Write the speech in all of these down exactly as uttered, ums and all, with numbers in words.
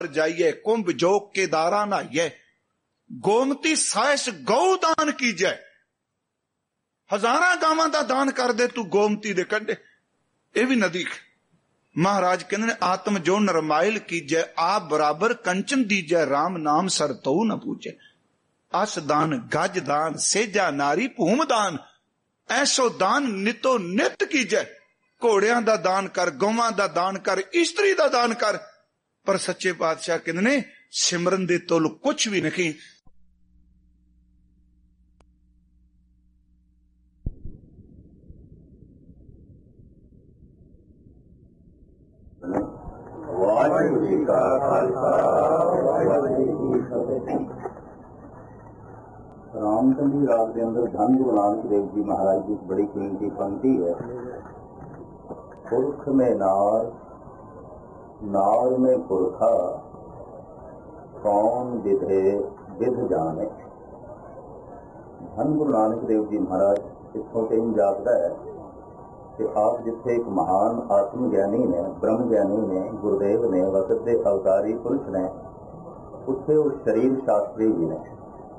जाइए कुंभ जोग के दारा नहाइए, गोमती साइस गौ दान कीजै। हजारां गावां दा दान कर दे तू गोमती दे कंढे, ये भी नदी। महाराज कहते ने आत्म जो नरमाइल कीजै, आप बराबर कंचन दीजै, राम नाम सर तो न पूजै। अस दान गज दान सेजा नारी भूम दान, ऐसो दान नितो नित कीजै। घोड़ियां दा दान कर, गौवां दा दान कर, इस्त्री दा दान कर, पर सच्चे पातशाह कहते ने सिमरन दे तुल कुछ भी नहीं। वाहिगुरू जी का खालसा वाहिगुरू जी की फतेह। रामचंद्र राग के अंदर धन गुरु नानक देव जी महाराज की बड़ी कीमती पंक्ति है। पुरख में नार, नार में पुरखा, कौन विधे विध जाने। धन गुरु नानक देव जी महाराज इतों से ही जापता है कि आप जिथे एक महान आत्म ज्ञानी ने, ब्रह्म ज्ञानी ने, गुरुदेव ने, वक्त के अवतारी पुरुष ने, उत्थे वो शरीर शास्त्री भी ने।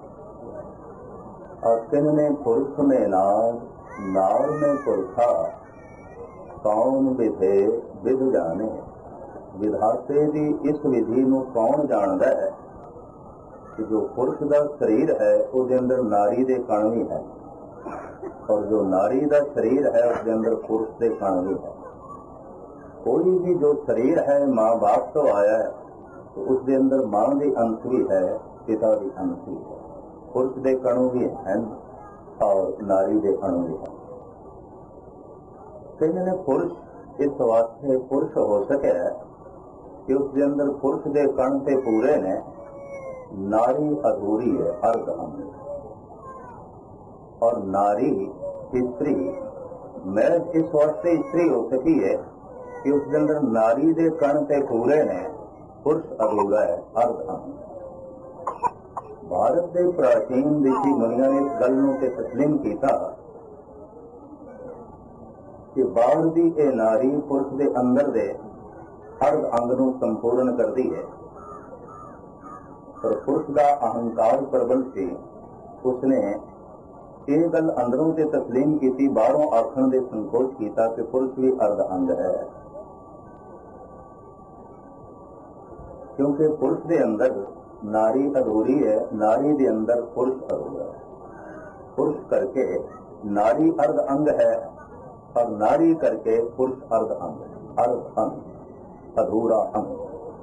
और कहने पुरुष में नार, नार में पुरखा, कौन विधे विध जाने। विधाते की इस विधि को कौन जानता है कि जो पुरुष का शरीर है उसके अंदर नारी के कण भी है, और जो नारी का शरीर है उसके अंदर पुरुष के कण भी है। कोई भी जो शरीर है माँ बाप तो आया है तो उसके अंदर माँ के अंश भी है, पिता के अंश भी है, पुरुष के कणु भी हैं और नारी के अणु भी हैं। कहने ने पुरुष इस वास्ते पुरुष हो सके कि उसके अंदर पुरुष के कण से पूरे ने, नारी अधूरी है, अर्ध अंग। और नारी स्त्री मैं इस वास्ते स्त्री हो सकी है कि उसके अंदर नारी के कण से पूरे ने, पुरुष अधूरा है, अर्ध अंग। भारत के प्राचीन ऋषि मुनिया ने इस गल नूं ते तस्लीम किया कि बाहर की यह नारी पुरुष के अंदर दे अर्ध अंग नूं संपूर्ण करती है, पर पुरुष का अहंकार प्रबल सी, उसने ये गल अंदरों से तस्लीम की, बाहरों आखण दे संकोच किया कि पुरुष भी अर्ध अंग है। क्योंकि पुरुष के अंदर नारी अधूरी है, नारी के अंदर पुरुष अधूरा है। पुरुष करके नारी अर्ध अंग है और नारी करके पुरुष अर्ध अंग, अर्ध अंग, अधूरा अंग।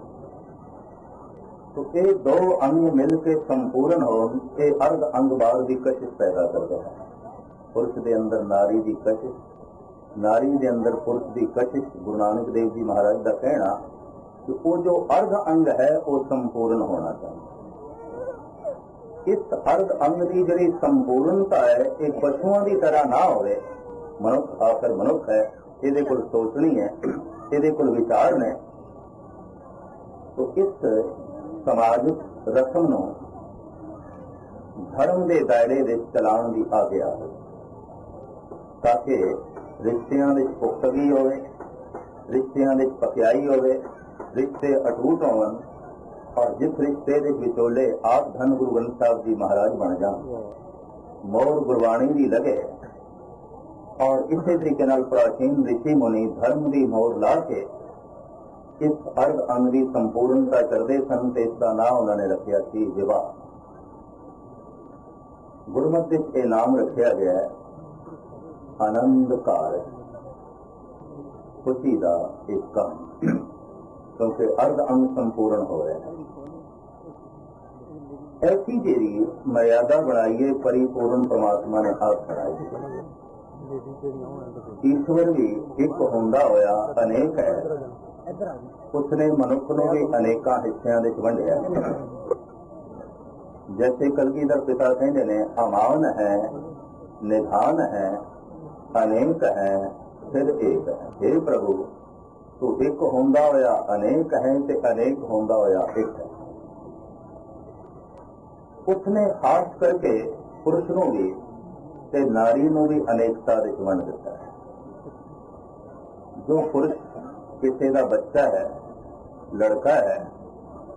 तो ये दो अंग मिलकर संपूर्ण हो, ये अर्ध अंग बाहर की कशिश पैदा करते हैं। पुरुष के अंदर नारी की कशिश, नारी के अंदर पुरुष की कशिश। गुरु नानक देव जी महाराज का कहना कि वो जो अर्ध अंग है वो संपूर्ण होना चाहिए। इस अर्ध अंग की जी संपूर्णता है एक पशुओं की तरह ना होवे। मनुष्य आखिर मनुष्य है, ये कोल सोचनी है, ये कोल विचार ने। तो इस समाजिक रस्म नूं धर्म के दायरे में चलाउण की आग्या है, ताकि रिश्तियां विच पुख्तगी होवे, रिश्तियां विच पक्याई होवे, रिश्ते अटूट होवन, और जिस रिश्ते के विचोले आप धन गुरु ग्रंथ साहब जी महाराज बन जान, मोर गुरबाणी की लगे। और इसी तरीके नाल प्राचीन ऋषि मुनि धर्म की मोर ला के इस अर्ध अंग की संपूर्णता करते सन, तो इसका नाम उन्होंने रखा सी विवाह। गुरमत विच यह नाम रखा गया है आनंद कार, खुशी का एक काम, क्योंकि अर्ध अंग संपूर्ण हो रहे हैं। ऐसी जी मर्यादा बनाइए परिपूर्ण परमात्मा ने आप बनाई। ईश्वर भी एक होंदा होया अनेक है, उसने मनुष्य ने भी अनेका हिस्सों में वंडिया। जैसे कलगीधर पिता कहते ने अमान है, निधान है, अनेक है, फिर एक है। हे प्रभु तू एक होंदा होया अनेक है ते अनेक होंदा होया एक है। उसने खास करके पुरुष नूं भी ते नारी नूं भी अनेकता दे वंड दिता है। जो पुरुष किसी का बच्चा है, लड़का है,